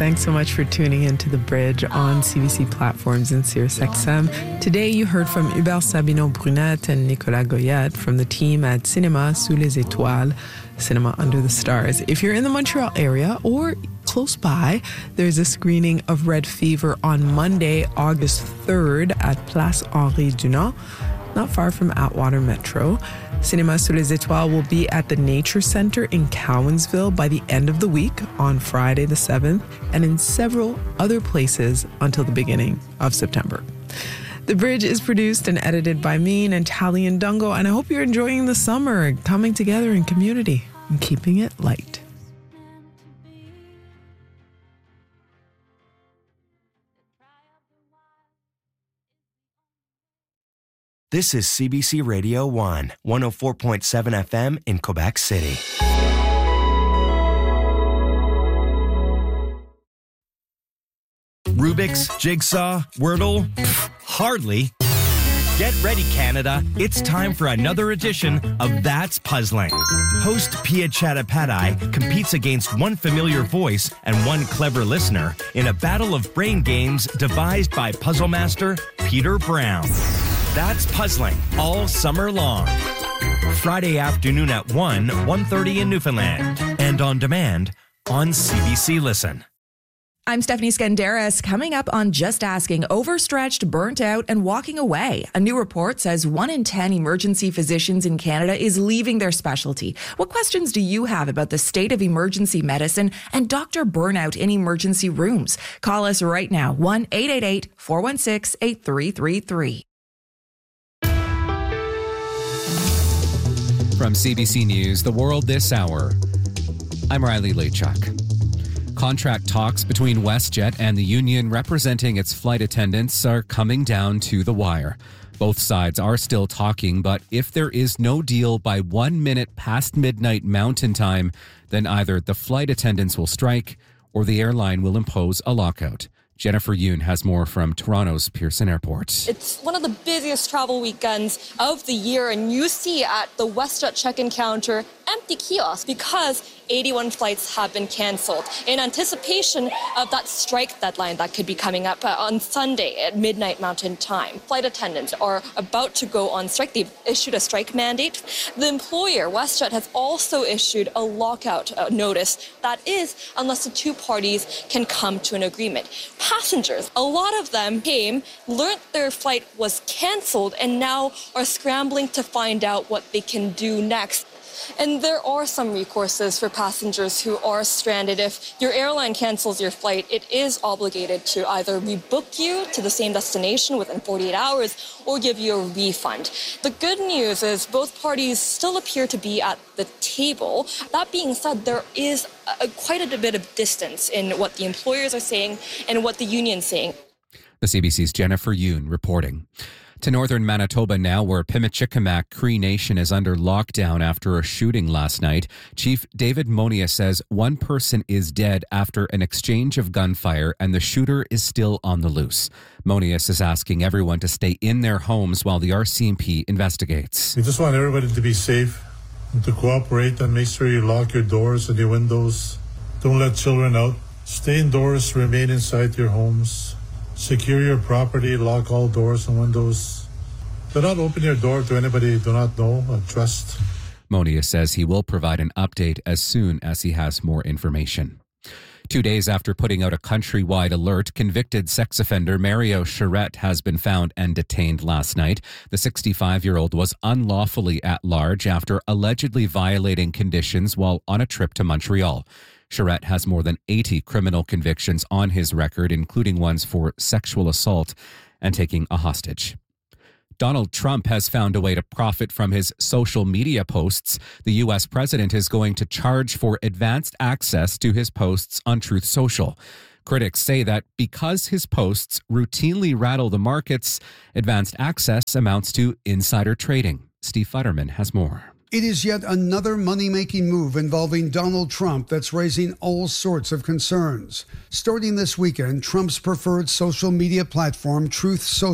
Thanks so much for tuning into The Bridge on CBC platforms and SiriusXM. Today you heard from Hubert Sabino-Brunette and Nicolas Goyette from the team at Cinéma Sous les Étoiles, Cinema Under the Stars. If you're in the Montreal area or close by, there's a screening of Red Fever on Monday, August 3rd at Place Henri Dunant, not far from Atwater Metro. Cinéma Sous les Étoiles will be at the Nature Center in Cowansville by the end of the week on Friday the 7th, and in several other places until the beginning of September. The Bridge is produced and edited by me, Natalie Ndungo, and I hope you're enjoying the summer, coming together in community and keeping it light. This is CBC Radio 1, 104.7 FM in Quebec City. Rubik's, Jigsaw, Wordle? Hardly. Get ready, Canada. It's time for another edition of That's Puzzling. Host Pia Chattopadhyay competes against one familiar voice and one clever listener in a battle of brain games devised by puzzle master Peter Brown. That's Puzzling all summer long. Friday afternoon at 1:30 in Newfoundland. And on demand on CBC Listen. I'm Stephanie Skandaris. Coming up on Just Asking, overstretched, burnt out, and walking away. A new report says 1 in 10 emergency physicians in Canada is leaving their specialty. What questions do you have about the state of emergency medicine and doctor burnout in emergency rooms? Call us right now, 1-888-416-8333. From CBC News, The World This Hour, I'm Riley Lechuk. Contract talks between WestJet and the union representing its flight attendants are coming down to the wire. Both sides are still talking, but if there is no deal by 1 minute past midnight Mountain Time, then either the flight attendants will strike or the airline will impose a lockout. Jennifer Yoon has more from Toronto's Pearson Airport. It's one of the busiest travel weekends of the year, and you see at the WestJet check-in counter empty kiosks because 81 flights have been canceled in anticipation of that strike deadline that could be coming up on Sunday at midnight Mountain Time. Flight attendants are about to go on strike. They've issued a strike mandate. The employer, WestJet, has also issued a lockout notice. That is, unless the two parties can come to an agreement. Passengers, a lot of them came, learned their flight was canceled, and now are scrambling to find out what they can do next. And there are some recourses for passengers who are stranded. If your airline cancels your flight, it is obligated to either rebook you to the same destination within 48 hours or give you a refund. The good news is both parties still appear to be at the table. That being said, there is quite a bit of distance in what the employers are saying and what the union's saying. The CBC's Jennifer Yoon reporting. To northern Manitoba now, where Pimicikamak Cree Nation is under lockdown after a shooting last night. Chief David Monia says one person is dead after an exchange of gunfire and the shooter is still on the loose. Monius is asking everyone to stay in their homes while the RCMP investigates. We just want everybody to be safe and to cooperate, and make sure you lock your doors and your windows. Don't let children out. Stay indoors, remain inside your homes. Secure your property, lock all doors and windows. Do not open your door to anybody you do not know or trust. Monia says he will provide an update as soon as he has more information. 2 days after putting out a countrywide alert, convicted sex offender Mario Charette has been found and detained last night. The 65-year-old was unlawfully at large after allegedly violating conditions while on a trip to Montreal. Charette has more than 80 criminal convictions on his record, including ones for sexual assault and taking a hostage. Donald Trump has found a way to profit from his social media posts. The U.S. president is going to charge for advanced access to his posts on Truth Social. Critics say that because his posts routinely rattle the markets, advanced access amounts to insider trading. Steve Futterman has more. It is yet another money-making move involving Donald Trump that's raising all sorts of concerns. Starting this weekend, Trump's preferred social media platform, Truth Social,